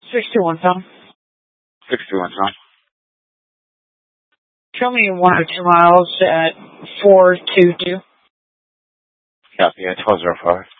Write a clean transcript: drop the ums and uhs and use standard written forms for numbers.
61 pound. 61 pound. Show me 1 or 2 miles at 422. Copy, at 1205.